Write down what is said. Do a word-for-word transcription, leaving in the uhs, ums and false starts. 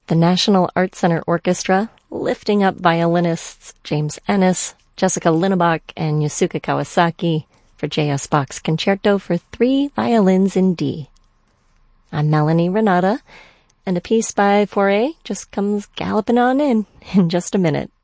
The National Arts Center Orchestra, lifting up violinists James Ennis, Jessica Linnebach, and Yusuke Kawasaki for J S. Bach's Concerto for Three Violins in D. I'm Melanie Renata, and a piece by Fauré just comes galloping on in in just a minute.